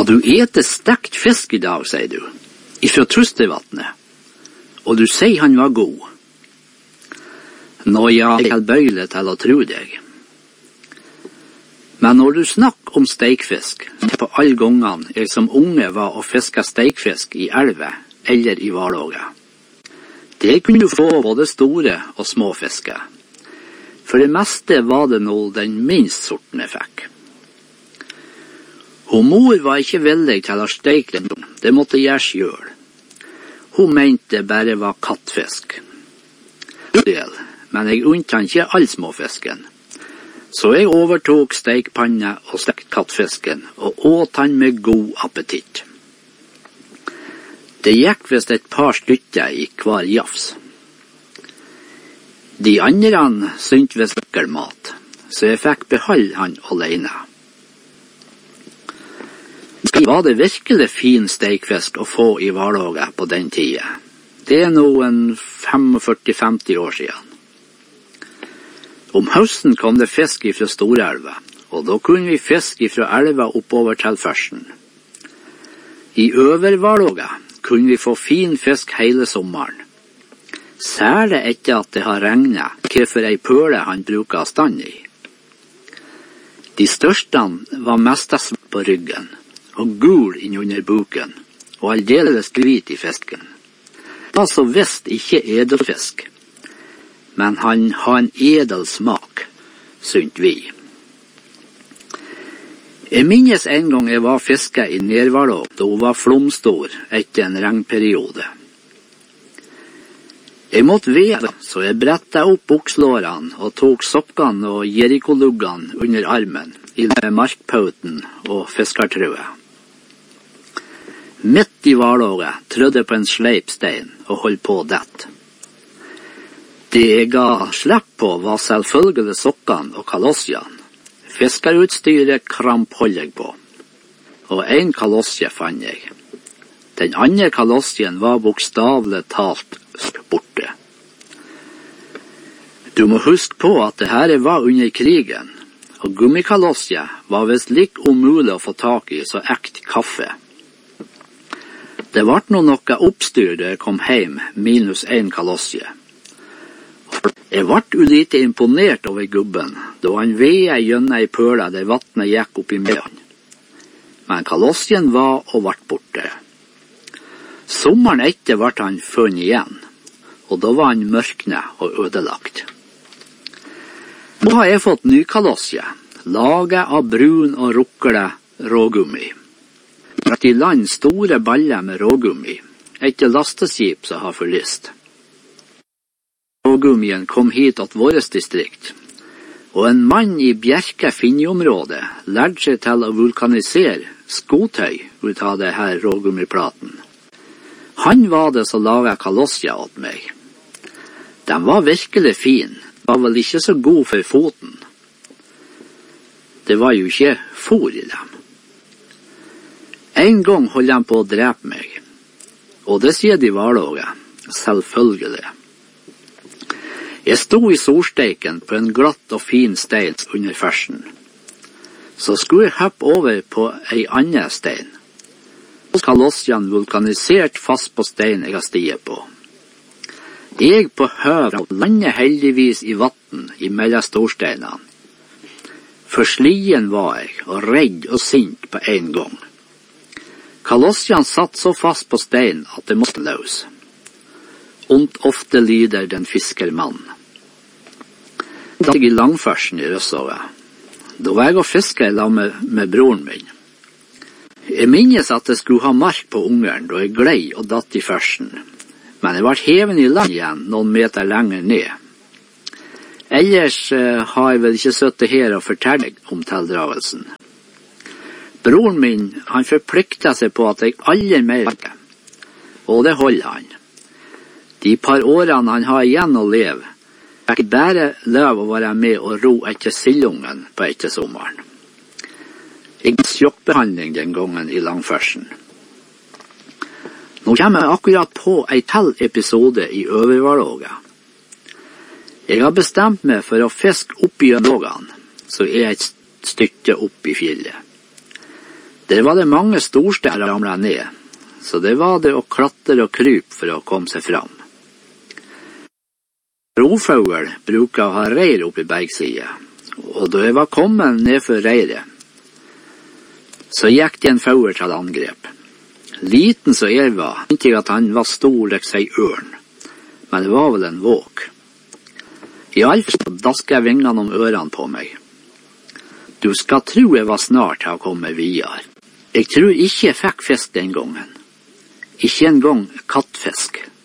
du eter stekt fisk I dag, sier du, ifra Trustervatnet, og du sier han var god. Nå ja, jeg er bøyle til å tro deg. Men når du snakker om steikfisk, på alle gangene jeg som unge var og fisket steikfisk I elve eller I Valåga. Det kunne du få både store og små fisker. For det meste var det nå den minst sorten jeg fikk. Og mor var ikke villig til å steike den, det måtte jeg selv. Hun mente det bare var kattfisk. Men jeg unnte ikke all småfisken. Så jeg overtok steikpanne og stekt kattfisken, og åt han med god appetitt. Det gikk vist et par stykker I hver jafs. De andre syntes vist sikker mat, så jeg fikk beholde han alene. Var det virkelig fin steikfisk å få I Valåga på den tiden? Det nå en 45-50 år siden. Om høsten kom det fisk ifra Storelva, og da kunne vi fiske ifra elva oppover til førsten. I Øvervalåga kunne vi få fin fisk hele sommeren. Særlig etter at det har regnet, hvorfor ei pøle han bruker å stand I. De største var mest svart på ryggen, og gul innunder buken, og aldeles hvit I fisken. Det var så visst ikke edelfisk, men han har en edel smak, synt vi. Jeg minnes en gang jeg var fisket I Nervalå, da hun var flomstor etter en regnperiode. Jeg måtte veve, så jeg brettet opp bukslårene og tok sokkene og jerikoluggene under armen, I markpauten og fiskartrøet. Midt I Valåga trødde på en sleipstein og holdt på dett. Det jeg ga slipp på var selvfølgelig sokkene og kalossene. Fiskerutstyret kramp holdt jeg på, og en kalosje fant jeg. Den andre kalossien var bokstavelig talt borte. Du må huske på at det her var under krigen, og gummikalosje var vist like umulig å få tak I så ekt kaffe. Det ble noe oppstyr da jeg kom hjem minus en kalossje. Jeg ble ulite imponert over gubben, da han veie gjennom ei pøle der vattnet gikk opp I med. Men kalossien var og ble borte. Sommeren etter ble han funnet igjen, og da var han mørkne og ødelagt. Nå har jeg fått ny kalossje, laget av brun og rukkele rågummi. I land store baller med rågummi, etter lasteskip som har forlist. Rågummien kom hit til vårt distrikt, og en mann I Bjerke finneområdet lærte seg til å vulkanisere skotøy ut av det her rågummiplaten. Han var det som laget kalossja åt meg. Den var virkelig fin, var vel ikke så god for foten. Det var jo ikke fôr I dem. En gang holdt han på å drepe meg, og det sier de Valåga, selvfølgelig. Jeg stod I solsteiken på en glatt og fin stein under fersen. Så skulle jeg hoppe over på ei annen stein. Kalossjan vulkanisert fast på stein jeg har stiget på. Jeg på høv landet heldigvis I vatten imellom storsteinene. For slien var jeg, og redd og sint på en gang. Kalossjan satt så fast på stein at det måtte løs. Ont ofte lider den fiskermann. Da jeg I langfersen I Røssåga. Da var jeg og fisket I lag med broren min. Jeg minnes at jeg skulle ha mark på ungeren da jeg glei og datt I fersen. Men jeg ble heven I land igjen noen meter lenger ned. Ellers har jeg vel ikke sittet her og fortalt om tildragelsen. Broren min, han forpliktet seg på at jeg aldri mer ikke. Og det holder han. De par årene han har igjen å leve, fikk bare lov å være med og ro etter sildungen på etter sommeren. Jeg hadde sjokkbehandling den gangen I langfersen. Nå kommer jeg akkurat på ei til episode I Øvervalåga. Jeg har bestemt meg for å fiske opp I Lågan, så et stykke opp I fjellet. Der var det mange storsteiner ramlet ned, så det var det å klatre og krype for å komme seg fram. Rovfugl bruker å ha reir opp i bergsida, og da jeg var kommet ned for reiret, så gikk det en fugl til angrep. Liten så jeg var, inntil at han var stor like seg ørn, men det var vel en våk. I alle fall dasket jeg vingene om ørene på meg. Du skal tro jeg var snart til å komme videre. Jeg tror ikke jeg fikk fisk den gangen. Ikke en gang kattfisk.